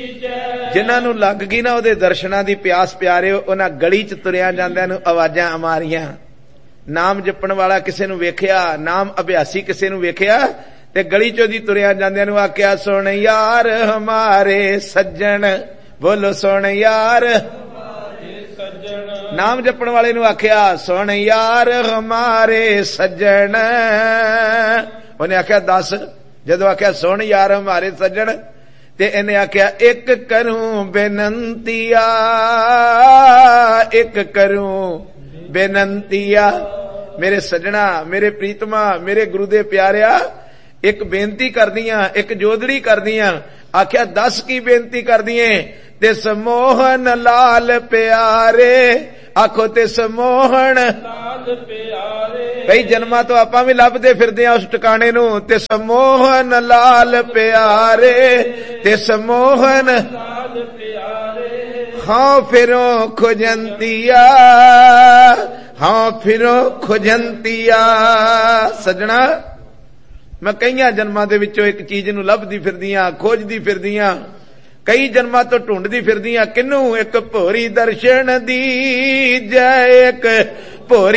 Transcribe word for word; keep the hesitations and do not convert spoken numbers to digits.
जिन्हां नूं लग गई ना उहदे दर्शनां दी प्यास प्यारिओ, उन्हां गली च तुरिया जांदिआं नूं आवाजां मारियां। नाम जपण वाला किसे नूं वेखिया, नाम अभ्यासी किसे नूं वेखिया ते गली चों दी तुरिया जांदिआं नूं आखिया, सुण यार हमारे सज्जण, बोलो सुण यार नाम जपण वाले नूं आखिया, सुण यार हमारे सज्जण। उन्हें आखिया दस, जदों आखिया सुण यार हमारे सज्जण ते इन्हें आखिया एक करूं बेनंतिया, एक करूं बेनंतिया। मेरे सज्जणा, मेरे प्रीतमा, मेरे गुरु दे प्यारिया, एक बेनती कर दियां, एक जोदड़ी कर दियां। आखिया दस की बेनती कर दिए ते समोहन लाल प्यारे, आखो ते समोहन लाल प्यारे। कई जन्मां तो आपां भी लभदे फिरदे आ उस ठिकाणे नूं, ते समोहन लाल प्यारे, ते समोहन लाल प्यारे। हाँ फिरो खुजंतिया, हाँ फिरो खुजंतिया। सजना मैं कई जन्मां दे विचों एक चीज नूं लभदी फिरदियां, खोजदी फिरदियां, कई जन्मां तो ढूंढदी फिरदियां, किनू एक भोरी दर्शन दी जय, एक भोरी